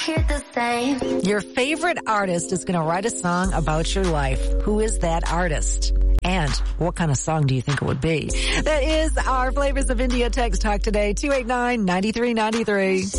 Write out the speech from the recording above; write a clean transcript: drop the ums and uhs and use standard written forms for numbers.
hear the same. Your favorite artist is going to write a song about your life. Who is that artist? And what kind of song do you think it would be? That is our Flavors of India text talk today, 289-9393.